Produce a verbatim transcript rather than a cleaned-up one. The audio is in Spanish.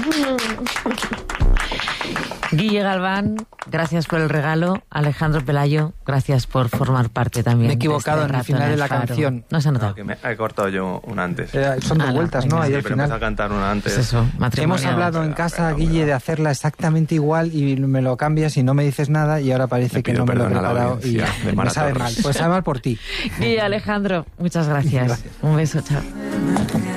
Guille Galván, gracias por el regalo. Alejandro Pelayo, gracias por formar parte también. Me he equivocado este en el final de la Faro. canción. No se ha notado. No, que me he cortado yo una antes. Eh, son dos Ah, vueltas, venga. ¿no? Ahí Sí, al pero final. empecé a cantar una antes. Pues eso, matrimonial. Hemos hablado en Venga, casa, venga, Guille, venga. de hacerla exactamente igual y me lo cambias y no me dices nada y ahora parece Le que pido no me lo he perdón a la preparado y audiencia de me Mara sabe Torres. mal. Pues sabe mal por ti. Guille, Alejandro, muchas gracias. Gracias. Un beso, chao.